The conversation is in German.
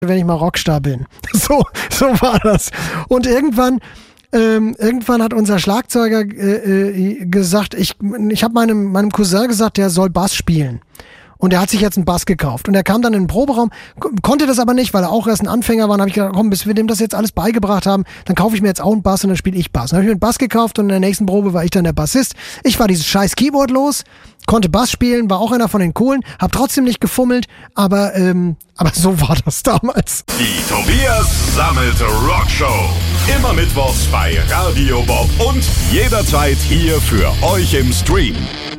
wenn ich mal Rockstar bin. So war das. Und irgendwann hat unser Schlagzeuger gesagt, ich habe meinem Cousin gesagt, der soll Bass spielen. Und er hat sich jetzt einen Bass gekauft. Und er kam dann in den Proberaum, konnte das aber nicht, weil er auch erst ein Anfänger war. Und habe ich gedacht, komm, bis wir dem das jetzt alles beigebracht haben, dann kaufe ich mir jetzt auch einen Bass und dann spiele ich Bass. Dann habe ich mir einen Bass gekauft und in der nächsten Probe war ich dann der Bassist. Ich war dieses scheiß Keyboard los, konnte Bass spielen, war auch einer von den Coolen, hab trotzdem nicht gefummelt, aber so war das damals. Die Tobias Sammelt Rockshow. Immer mittwochs bei Radio Bob und jederzeit hier für euch im Stream.